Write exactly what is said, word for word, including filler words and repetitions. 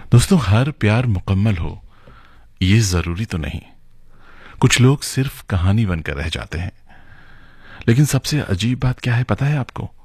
दोस्तों, हर प्यार मुकम्मल हो ये जरूरी तो नहीं। कुछ लोग सिर्फ कहानी बनकर रह जाते हैं। लेकिन सबसे अजीब बात क्या है पता है आपको?